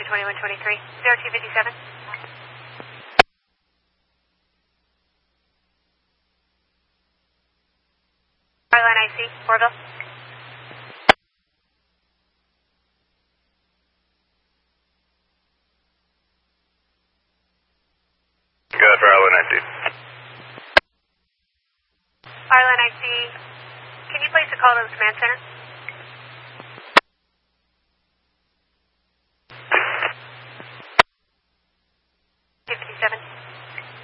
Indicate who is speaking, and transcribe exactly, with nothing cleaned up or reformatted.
Speaker 1: twenty-one twenty-three, zero two fifty-seven. Starline I C, Orville.
Speaker 2: Good for Starline I C.
Speaker 1: Starline I C, can you place a call to the command center?